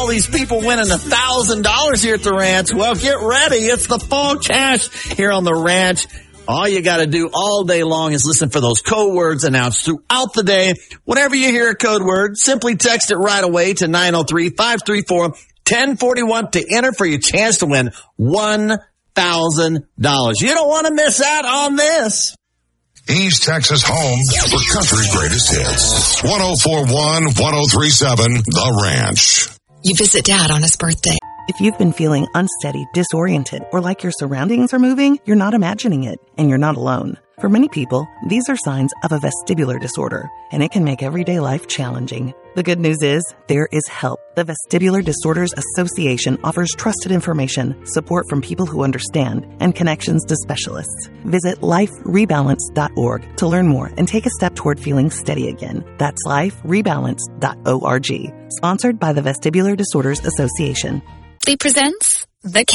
All these people winning $1,000 here at the ranch. Well, get ready. It's the Fall Cash here on the ranch. All you got to do all day long is listen for those code words announced throughout the day. Whenever you hear a code word, simply text it right away to 903-534-1041 to enter for your chance to win $1,000. You don't want to miss out on this. East Texas home for country's greatest hits. 104.1, 103.7, The Ranch. You visit Dad on his birthday. If you've been feeling unsteady, disoriented, or like your surroundings are moving, you're not imagining it, and you're not alone. For many people, these are signs of a vestibular disorder, and it can make everyday life challenging. The good news is, there is help. The Vestibular Disorders Association offers trusted information, support from people who understand, and connections to specialists. Visit liferebalance.org to learn more and take a step toward feeling steady again. That's liferebalance.org. Sponsored by the Vestibular Disorders Association. Presents The